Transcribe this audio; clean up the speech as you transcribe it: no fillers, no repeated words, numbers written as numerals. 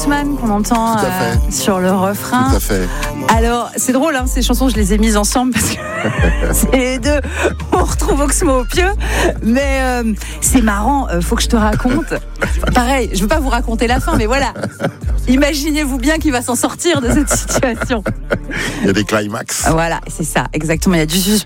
Haussmann qu'on entend sur le refrain. Tout à fait. Alors, c'est drôle, hein, ces chansons, je les ai mises ensemble parce que c'est les deux. On retrouve Oxmo au pieu. Mais c'est marrant, faut que je te raconte. Pareil, je veux pas vous raconter la fin, mais voilà. Imaginez-vous bien qu'il va s'en sortir de cette situation. Il y a des climax. Voilà, c'est ça, exactement. Il y a du